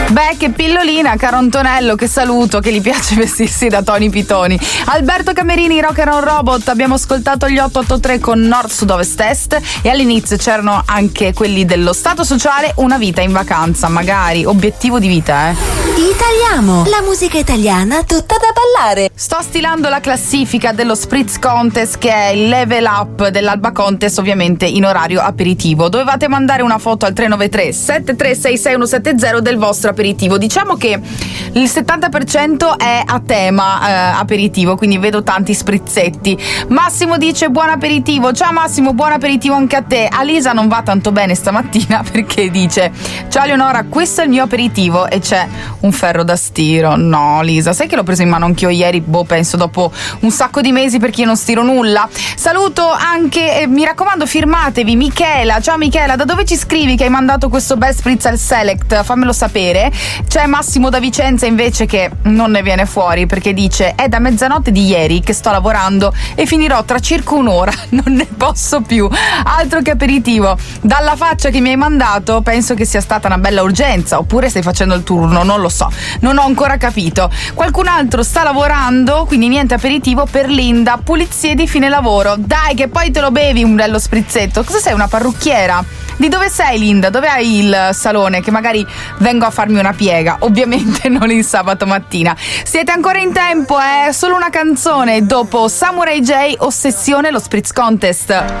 Beh, che pillolina, caro Antonello, che saluto, che gli piace vestirsi da Tony Pitoni. Alberto Camerini, Rock and Roll Robot, abbiamo ascoltato gli 883 con Nord, Sud, Ovest, Est, e all'inizio c'erano anche quelli dello Stato Sociale, Una vita in vacanza, magari, obiettivo di vita, Italiamo, la musica italiana tutta da ballare. Sto stilando la classifica dello Spritz Contest, che è il level up dell'Alba Contest, ovviamente in orario aperitivo. Dovevate mandare una foto al 393 7366170 del vostro aperitivo. Diciamo che il 70% è a tema aperitivo, quindi vedo tanti sprizzetti. Massimo dice buon aperitivo. Ciao Massimo, buon aperitivo anche a te. Alisa non va tanto bene stamattina perché dice: ciao Leonora, questo è il mio aperitivo, e c'è un ferro da stiro. No Lisa, sai che l'ho preso in mano anch'io ieri, penso dopo un sacco di mesi, perché io non stiro nulla. Saluto anche, mi raccomando, firmatevi, Michela. Ciao Michela, da dove ci scrivi che hai mandato questo bel spritz al Select? Fammelo sapere. C'è Massimo da Vicenza invece che non ne viene fuori, perché dice: è da mezzanotte di ieri che sto lavorando e finirò tra circa un'ora, non ne posso più. Altro che aperitivo. Dalla faccia che mi hai mandato penso che sia stata una bella urgenza, oppure stai facendo il turno, non lo so, non ho ancora capito. Qualcun altro sta lavorando, quindi niente aperitivo per Linda. Pulizie di fine lavoro, dai che poi te lo bevi un bello sprizzetto. Cosa sei, una parrucchiera? Di dove sei Linda? Dove hai il salone? Che magari vengo a farmi una piega, ovviamente non il sabato mattina. Siete ancora in tempo, solo una canzone dopo Samurai J, Ossessione, lo Spritz Contest.